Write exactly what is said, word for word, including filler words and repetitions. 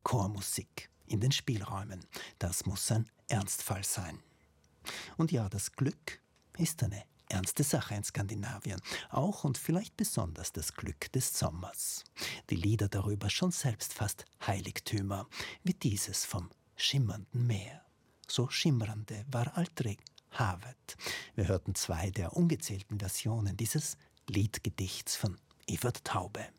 Chormusik in den Spielräumen. Das muss ein Ernstfall sein. Und ja, das Glück ist eine ernste Sache in Skandinavien. Auch und vielleicht besonders das Glück des Sommers. Die Lieder darüber schon selbst fast Heiligtümer, wie dieses vom schimmernden Meer. So schimmerande war aldrig havet. Wir hörten zwei der ungezählten Versionen dieses Liedgedichts von Evert Taube.